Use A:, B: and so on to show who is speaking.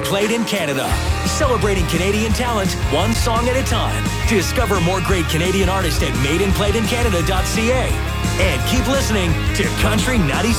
A: Played in Canada. Celebrating Canadian talent, one song at a time. Discover more great Canadian artists at madeandplayedincanada.ca. And keep listening to Country 96.